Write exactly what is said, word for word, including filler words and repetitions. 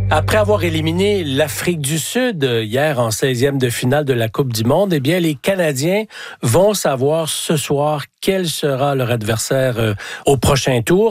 Après avoir éliminé l'Afrique du Sud hier en seizième de finale de la Coupe du Monde, eh bien, les Canadiens vont savoir ce soir quel sera leur adversaire au prochain tour.